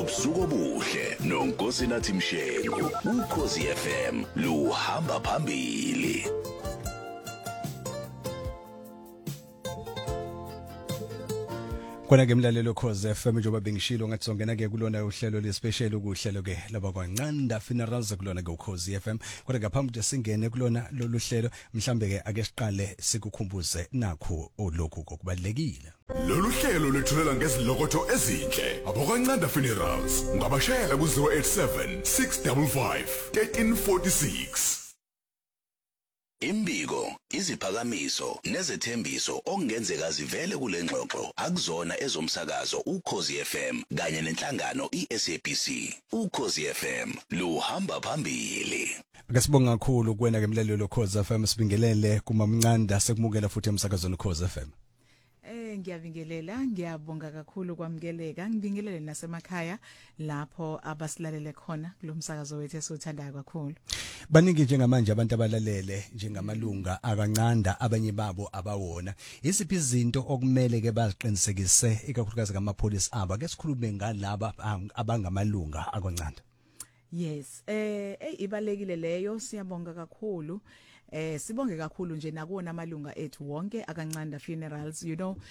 Ubusuku obuhle noNkosinathi Mshengu. Ukhozi FM luhamba phambili. Kona ke mlalelo Khoze FM njoba bengishilo ngathi songena ke kulona uhlelo lespecial ukuhlelo ke laba kwaNcanda Funerals kulona ke uKhozi FM. Kodwa ngaphambi ukuthi singene kulona lolu hlelo mhlambe ke ake siqale sikukhumbuze nakho lokhu kokubalekile. Lolu hlelo lethulela ngezilokotho ezinhle. AbakwaNcanda Funerals ngabashayela ku 087 655 1346. Imbiko, iziphakamiso nezethembiso okungenzeka zivele kule ngxoxo akuzona ezomsakazo uKhozi FM kanye nenhlangano iSABC. uKhozi FM luhamba phambili. Akasibonga kakhulu kuwena ke mlalelo Khozi FM sibingelele kuMamncanda sekumukela futhi emsakazweni Khozi FM. Ngiyabingelela, ngiyabonga kakhulu kwamkeleka. Ngibingelele nasemakhaya lapho abasilalele khona kulomsakazo wethu esothandayo kakhulu. Baningi njengamanje abantu abalalele njengamalunga akaNcanda abanye babo abawona. Isiphi izinto okumele ke baziqinisekise ikakhulukazi kamapholisa aba ke sikhulume ngalaba abangamalunga akaNcanda. Yes, ibalekile leyo, siyabonga kakhulu. Sibonge kakhulu nje nakuona amalunga ethu wonke akaNcanda Funerals, you know,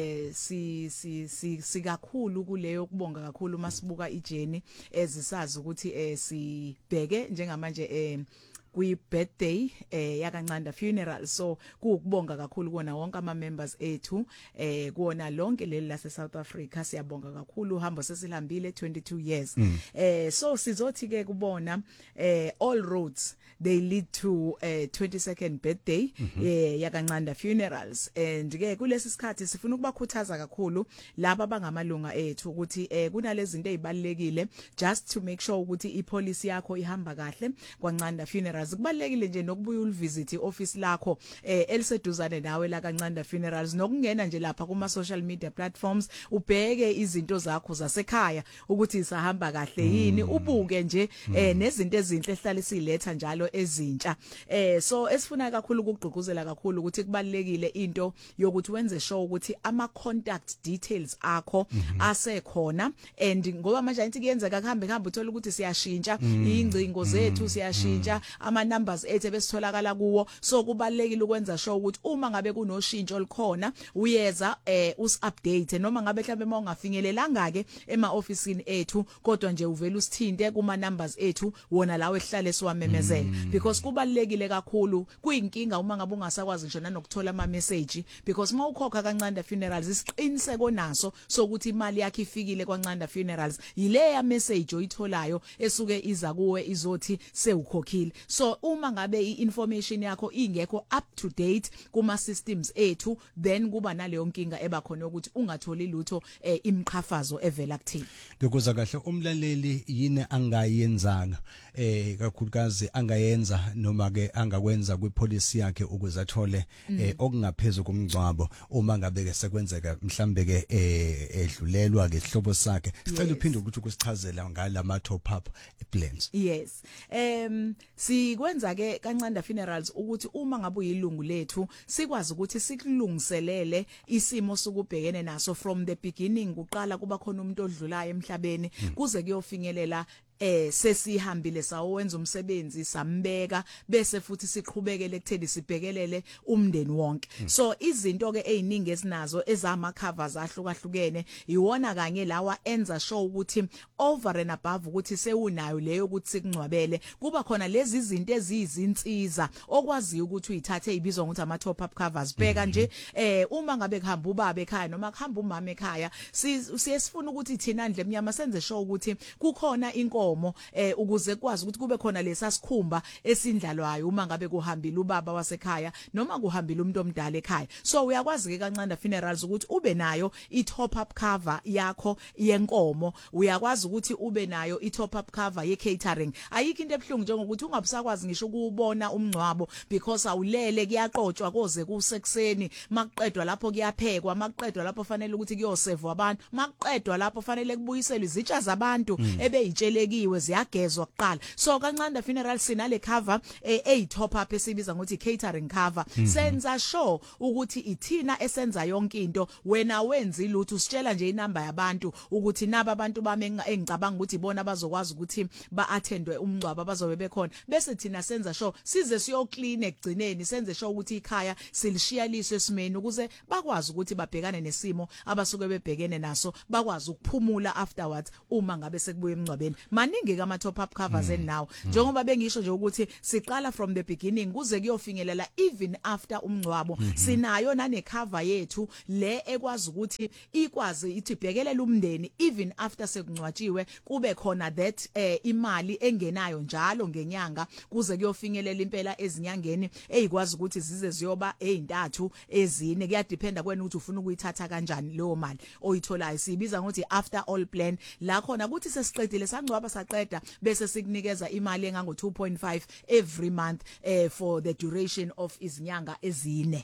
sikakhulu kuleyo kubonga kakhulu masibuka ijeni ezisazi ukuthi sibheke njengamanje kwi birthday yakaNcanda Funeral. So ukubonga kakhulu kuona wonke ama members ethu kuona lonke leli lase South Africa. Siyabonga kakhulu, uhambo sesilambile 22 years. So sizothi ke kubona all roads they lead to 22nd birthday yakaNcanda Funerals. And ke kulesi sikhathi sifuna ukubakhuthaza kakhulu laba abangamalunga ethu ukuthi kunalezi zinto ezibalekile just to make sure ukuthi ipolicy yakho ihamba kahle kwaNcanda Funerals. Kubalekile nje nokubuya ulivisit ioffice lakho eliseduzane nawe la kaNcanda Funerals, nokungena nje lapha kuma social media platforms ubheke izinto zakho zasekhaya ukuthi isahamba kahle yini, ubuke nje nezinto ezinhle ehlala siletha njalo ezintsha. So esifuna kakhulu ukugqugquzela kakhulu ukuthi kubalekile into yokuthi wenze sure ukuthi ama contact details akho asekhona, and ngoba manje into kuyenzeka kuhambe uthola ukuthi siyashintsha ingcingo zethu, siyashintsha ama numbers ethu besitholakala kuwo. So kubalekile ukwenza sure ukuthi uma ngabe kunoshintsho likhona uyeza us-update, noma ngabe mhlawumbe mawungafinyelelanga ke ema officeini ethu kodwa nje uvela usithinte kuma numbers ethu wona lawe ehlale siwamemezela, because kubalekile kakhulu kuyinkinga uma ngabe ungasakwazi nje nanokuthola ama message, because mawukhokha kaNcanda Funerals isiqiniseko naso sokuthi imali yakhe ifikile kwaNcanda Funerals yile ya message oyitholayo esuke iza kuwe izothi sewukhokhile. So uma ngabe i-information yakho ingekho up to date kuma systems ethu, then kuba naleyo nkinga ebakhona ukuthi ungatholi lutho imqhafazo evela kuthini. Ngokuza kahle umlaleli yini angayenzanga kakhulukazi angayenza noma ke angakwenza kwipolicy yakhe ukuze athole okungaphezulu kumngcwabo uma ngabe ke sekwenzeka mhlambe ke edlulelwa ke ihlobo sakhe. Sicela uphinde ukuthi ukusichazela ngalama top up plans. Yes, sikwenza ke kaNcanda Funerals ukuthi uma ngabe uyilungu lethu sikwazi ukuthi sikulungiselele isimo sokubhekene naso from the beginning, kuqala kuba khona umuntu odlulayo emhlabeni kuze kuyofinyelela sesihambile sawenza umsebenzi sambeka bese futhi siqhubekele ekutheni sibhekelele umndeni wonke. So izinto ke eziningi esinazo ezama covers ahlukahlukene iwona kanye lawa enza show ukuthi over and above ukuthi sewunayo leyo ukuthi sikungcwabele kuba khona lezi izinto ezizinsiza okwaziyo ukuthi uyithathe izibizwa ukuthi ama top up covers. Bheka nje uma ngabe kuhamba ubaba ekhaya noma kuhamba umama ekhaya siyesifuna ukuthi thina ndle emnyama senze show ukuthi kukhona inkomo ukuze kwazi ukuthi kube khona lesasikhumba esindlalwayo uma ngabe kuhambile ubaba wasekhaya noma kuhambile umuntu omdala ekhaya. So uyakwazi ke kaNcanda Funerals ukuthi ube nayo i-top up cover yakho yenkomo, uyakwazi ukuthi ube nayo i-top up cover ye-catering. Ayikho into ebhlungu njengokuthi ungabusakwazi ngisho ukubona umngcwabo because awulele kuyaqotshwa koze kusekuseni, makuqedwa lapho kuyaphekwa, makuqedwa lapho fanele ukuthi kuyosevwa abantu, makuqedwa lapho fanele kubuyiselwe izitsha zabantu ebeyitshelekile zifakiwe ziyagezwa kuqala so kaNcanda Funeral sinale cover top up esibiza ngokuthi catering cover senza sure ukuthi ithina esenza yonke into wena wenzi lutho usitshela nje inamba yabantu ukuthi naba abantu bami engicabanga ukuthi ibona bazokwazi ukuthi ba-attendwe umngcwabo bazobe bekhona bese thina senza sure size siyoclean ekugcineni senze sure ukuthi ikhaya silishiyaliswe esimeni ukuze bakwazi ukuthi babhekane nesimo abasuke bebhekene naso bakwazi ukuphumula afterwards uma ngabe sekubuye emngcwabeni maningi kama top up covers now njengoba bengisho nje ukuthi siqala from the beginning kuze kuyofinyelela even after umngcwabo sinayo nane cover yethu le ekwazi ukuthi ikwazi ithibhekelela umndeni even after sekungcwatshiwe kube khona that imali engenayo njalo ngenyanga kuze kuyofinyelela impela ezinyangeni ezikwazi ukuthi zize ziyoba ezintathu ezine kuyadependa kwena ukuthi ufuna ukuyithatha kanjani leyo mali oyitholayo sibiza ngokuthi after all plan la khona ukuthi sesiqedile sangcwaba saqeda bese sikunikeza imali engango 2.5 every month for the duration of izinyanga ezine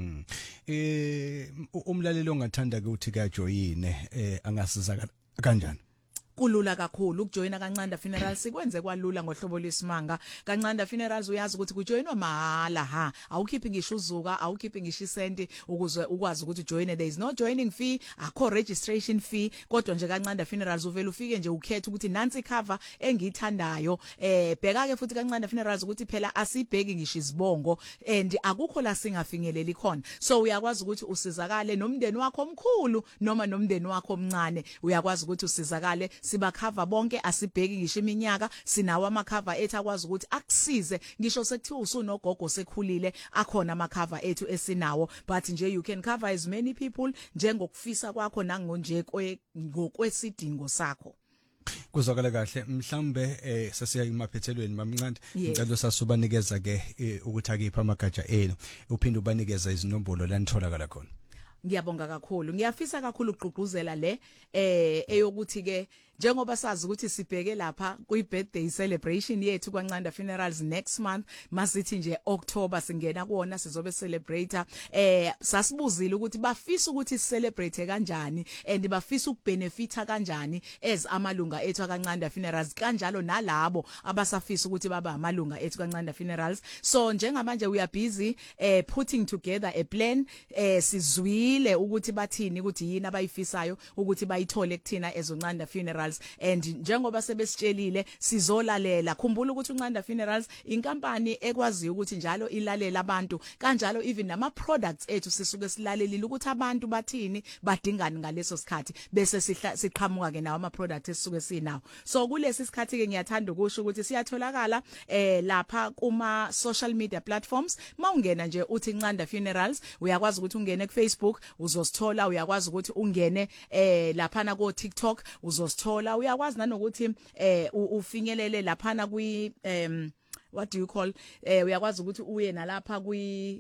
umlaleli ongathanda ukuthi kajoyine angasiza kanjani kulula kakhulu ukujoyina kaNcanda Funeral sikwenze kwalula ngohlobo lwesimanga kaNcanda Funerals uyazi ukuthi kujoyinwa mahala awukhiphi ngisho uzuka awukhiphi ngisho isenti ukuze ukwazi ukuthi ujoyine there is no joining fee akho registration fee kodwa nje kaNcanda Funerals uvela ufike nje ukhetha ukuthi nansi cover engiyithandayo bheka ke futhi kaNcanda Funerals ukuthi phela asibheki ngisho izibongo and akukho la singafinyeleli khona so uyakwazi ukuthi usizakale nomndeni wakho omkhulu noma nomndeni wakho omncane uyakwazi ukuthi usizakale siba cover bonke asibheki ngisho iminyaka sinawo ama cover ethu akwazi ukuthi akusize ngisho sekuthiwa usunogogo sekhulile akhona ama cover ethu esinawo but nje you can cover as many people njengokufisa kwakho nangonje ngokwesidingo sakho kuzwakala kahle mhlambe sesiya emaphethelweni mamncane ngicela sasubanikeza ke ukuthi akipha amagatsha enu uphinde ubanikeza izinombolo la nitholakala khona ngiyabonga kakhulu ngiyafisa kakhulu ukugqugquzela le eyokuthi ke njengoba sazi ukuthi sibheke lapha kuyi birthday celebration yethu kwaNcanda Funerals next month masithi nje October singena kuona sizobe celebrate sasibuzile ukuthi bafisa ukuthi celebrate kanjani and bafisa ukubenefita kanjani as amalunga ethu akaNcanda Funerals kanjalo nalabo abasafisa ukuthi baba amalunga ethu kaNcanda Funerals so njengamanje we are busy putting together a plan sizwile ukuthi bathini ukuthi yini abayifisayo ukuthi bayithole kuthina ezoNcanda Funerals and njengoba sebesitshelile sizolalela khumbula ukuthi uNcanda Funerals inkampani ekwaziyo ukuthi njalo ilalela abantu kanjalo even nama products ethu sisuke silalelile ukuthi abantu bathini badingani ngaleso sikhathi bese siqhamuka ke nawo ama products esisuke sinawo so kulesi sikhathi ke ngiyathanda ukusho ukuthi siyatholakala lapha kuma social media platforms mawungena nje uthi Ncanda Funerals uyakwazi ukuthi ungene ku Facebook uzosithola uyakwazi ukuthi ungene lapha na ko TikTok uzosithola uyakwazi nanokuthi ufinyelele lapha na kwi what do you call uyakwazi ukuthi uye nalapha kwi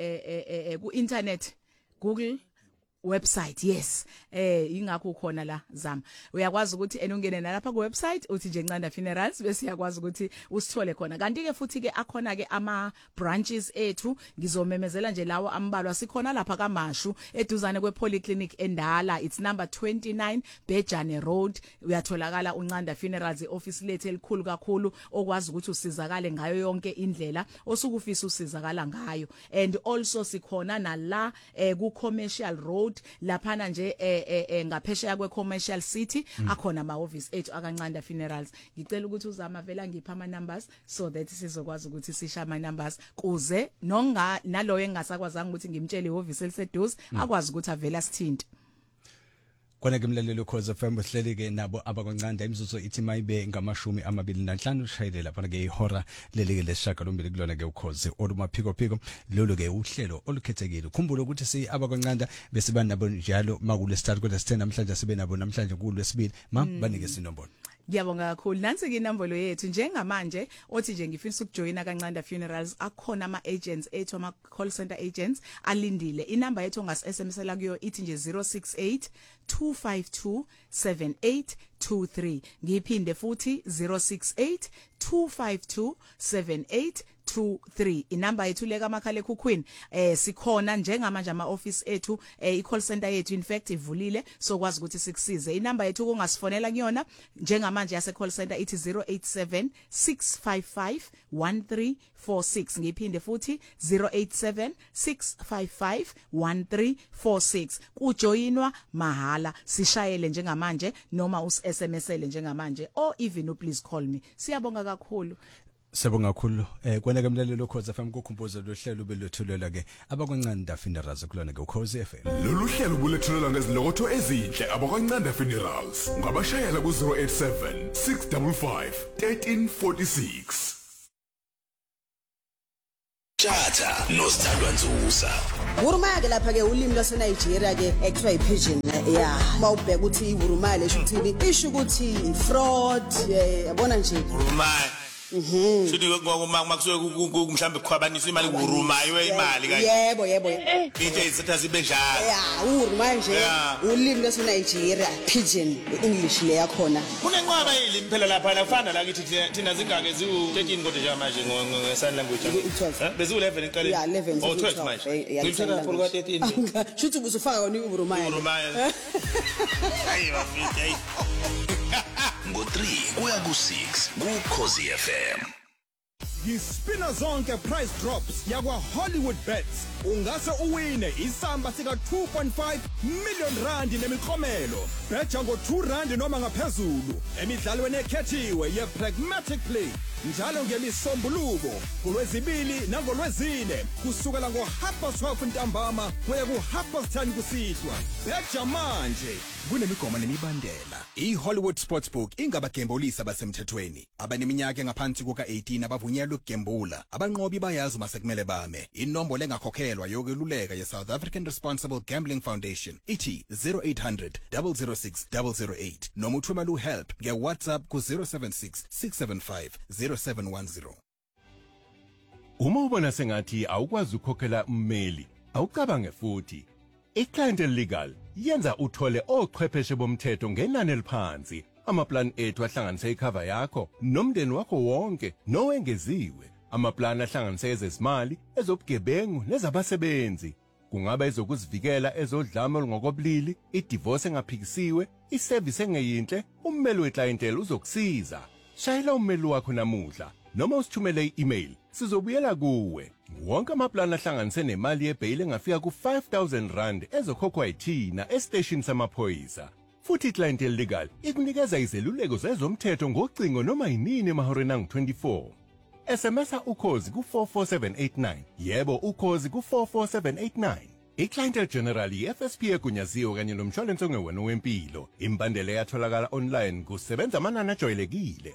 ku internet Google website yes ingakho khona la zama uyakwazi ukuthi enungene nalapha ku website uthi nje Ncanda Funerals bese uyakwazi ukuthi usithole khona kanti ke futhi ke akhona ke ama branches ethu ngizomemezela nje lawo ambalwa sikhona lapha kaMashu eduzane kwe polyclinic endala it's number 29 Bejane Road uyatholakala uNcanda Funerals office lethu elikhulu kakhulu okwazi ukuthi usizakale ngayo yonke indlela osukufisa usizakala ngayo and also sikhona nala ku commercial road laphana nje ngaphesheya kwe commercial city akhona ama office ethu akaNcanda Funerals ngicela ukuthi uzama vela ngipha ama numbers so that sizokwazi ukuthi sisha ama numbers kuze naloyo engasakwazanga ukuthi ngimtshele ihoffice eliseduze akwazi ukuthi avela sithinte kona ke mlalelo Khoza FM uhleli ke nabo abakwaNcanda imizuzu ithi mayibe ngamashumi 25 ushayile lapha ke ihora lelike lesishaka lombili kulona ke ukhozi olumaphiko phiko lolo ke uhlelo olukhethekile khumbula ukuthi si abakwaNcanda bese banabo njalo makule start kodwa sithe namhlanje sibe nabo namhlanje kulwesibili banike sinombolo ngiyabonga kakhulu nansi ke inombolo yethu njengamanje othi nje ngifisa ukujoyina kaNcanda Funerals akhona ama agents ethu ama call center agents alindile inamba yethu ongas-SMSela kuyo ithi nje 068 252 7823 ngiphinde futhi 068 252 7823 0823 inamba yethu leka makhala ekhukhwini sikhona njengamanje ama office ethu i-call center yethu in fact ivulile so kwazi ukuthi sikusize inamba yethu kungasifonela kuyona njengamanje yase call center ithi 087 655 1346 ngiphinde futhi 087 655 1346 kujoyinwa mahala sishayele njengamanje noma us-SMSele njengamanje or even please call me siyabonga kakhulu Siyabonga kakhulu kwena ke mlalelo Ukhozi FM kukhumbuzo lohlelo belethulela ke abakwancanda funerals kulona ke Ukhozi FM Lolu hlelo bulethulela ngezilokotho ezinhle abakwancanda funerals ngabashayela ku 087 655 1346 Tjatha noSithandwa Nzusa Urumaya ke lapha ke ulimi lwase Nigeria ke ekuthiwa iPidgin mawubheka ukuthi urumaya lesho uthini isho ukuthi fraud yabona nje urumaya Sithi makusuke mhlambe kukhwabanisa imali kurumayiwe imali kanje yebo into ezithatha zibe njalo urumaya nje ulimi lwase Nigeria Pidgin English le yakhona kunenqwaba yilimi phela lapha kufana la kithi thina zingake ziwu13 kodwa nje manje ngesign language bese u11 eqaleni yeah 11 oh 12 manje ngilithola for ka13 shuthi uzofaka wona urumaya hayi bafike ngo3 kuya ku6 kuKhozi FM Yispina zonke price drops yakwa Hollywood Bets ungase uwine isamba sika 2.5 million rand nemiklomelo betha ngo 2 rand noma ngaphezulu emidlalweni ekhethiwe ye Pragmatic Play njalo ngemisombuluko kulwezibili nangolwezine kusukela ngo12 ntambama kuya ku10 kusihlwa betha manje kunemigomo nemibandela iHollywood Sportsbook ingabagembolisi abasemthethweni abaneminyaka engaphansi kuka 18 abavunyelwe ukugembula abanqobi bayazi masekumele bame inombolo engakhokhelwa yokweluleka ye South African Responsible Gambling Foundation ithi 0800 006 008 noma uthumela uhelp ngeWhatsApp ku 076 675 0710 Uma ubona sengathi awukwazi ukukhokhela ummeli awucabange futhi iClient Legal yenza uthole ochwepheshe bomthetho ngenani eliphansi amaplan ethu ahlanganise icover yakho nomndeni wakho wonke nowengeziwe amaplan ahlanganise ezezimali ezobugebengu nezabasebenzi kungaba ezokuzivikela ezodlame olungokobulili idivorce engaphikisiwe iservice engeyinhle ummeli weclientele uzokusiza shayela ummeli wakho namuhla noma usithumele i-email sizobuyela kuwe wonke amaplan ahlanganise nemali yebail engafika ku5000 rand ezokhokhwa yithina estation samaphoyisa futhi iClient Legal ikunikeza izeluleko zezomthetho ngocingo noma yinini emahoreni angu-24 SMS ukhozi ku44789 yebo ukhozi ku44789 iClient General iFSP egunyaziwe kanye nomshwalense ongewena wempilo imbandela yatholakala online kusebenza amanani ajwayelekile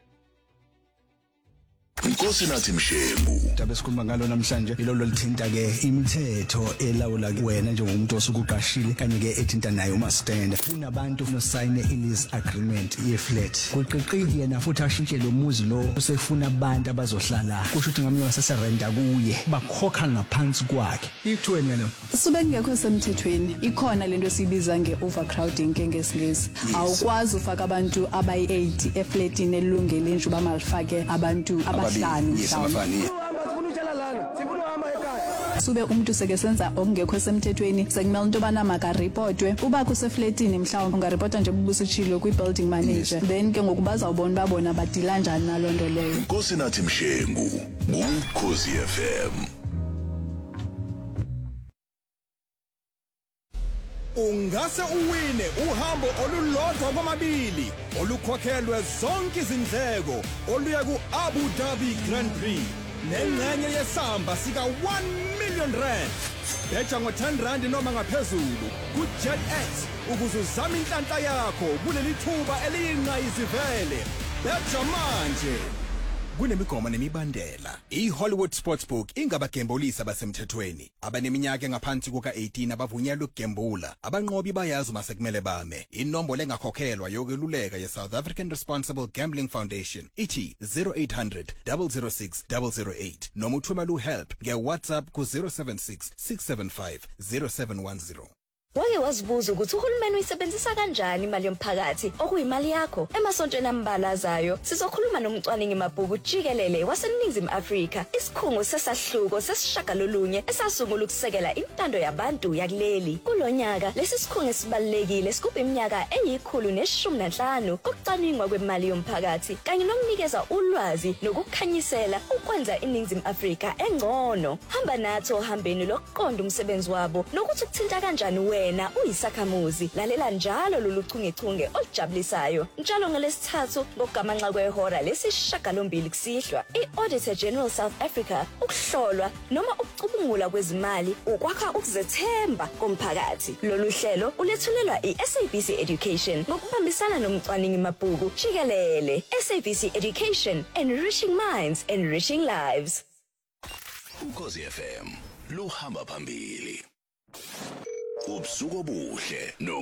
Nkosi nathi Mshembu Dabe sikhuluma ngalo namhlanje ilolo lithinta ke imithetho elawula wena njengomuntu osukuqashile kanye ke ethinta naye uma stand kunabantu kunosayine ilease agreement yeflat kuqiqiki yena futhi ashintshe lo muzi lo usefuna abantu abazohlala kusho ukuthi ngamnye waseserenda kuye bakhokha ngaphansi kwakhe ikuthweni yena sube ngekho semthethweni ikhona lento esibiza ngeovercrowding ngesingisi awukwazi ufaka abantu abayi8 eflatini elungele nje bamalifake abantu abahlanu mhlawumbe sube umuntu seke senza okungekho semthethweni sekumele into bana maka reportwe uba kuseflatini mhlawumbe ungareporta nje ubusitshilo kwibuilding manager then ke ngokubaza ubona babona badila kanjani nalondo leyo Nkosi nathi Mshembu kuKhozi FM Ungase uwine uhambo olulodwa kwamabili olukhokhelwe zonke izindleko oluya ku-Abu Dhabi Grand Prix nengxenye yesamba sika 1 million rand betha ngo10 rand noma ngaphezulu kuJetX ukuze uzame inhlanhla yakho kuleli thuba eliyingqayizivele betha manje kunemigomo nemibandela iHollywood Sportsbook ingabagembolisi abasemthethweni abaneminyaka engaphansi kuka 18 abavunyelwe ukugembula abanqobi bayazi masekumele bame inombolo engakhokhelwa yokweluleka ye South African Responsible Gambling Foundation ithi 0800 006 008 noma uthumela uhelp ngeWhatsApp ku 076 675 0710 Wake wazibuza ukuthi uhulumeni uyisebenzisa kanjani imali yomphakathi okuyimali yakho? Emasontweni ambalazayo sizokhuluma nomcwaningi mabhuku jikelele waseNingizimu Afrika, isikhungo sesahluko sesishagalolunye esasungula ukusekela intando yabantu yakuleli. Kulonyaka lesi sikhungo esibalekile sikupha iminyaka eyi115 kokucwaningwa kwemali yomphakathi kanye nokunikeza ulwazi nokukhanyisela ukwenza iNingizimu Afrika engcono. Hamba nathi ohambeni lokuqonda umsebenzi wabo nokuthi ukuthinta kanjani wena uyisakhamuzi. Lalela njalo lolu chungechunge olujabulisayo njalo ngelesithathu ngokugamanxa kwehora lesishagalombili kusihlwa. I-Auditor General South Africa, ukuhlolwa noma ukucubungula kwezimali ukwakha ukuzethemba komphakathi. Lolu hlelo ulethulelwa iSABC Education ngokubambisana nomcwaningi mabhuku jikelele. SABC Education, enriching minds, enriching lives. Ukhozi FM luhamba phambili. Ubusuku obuhle no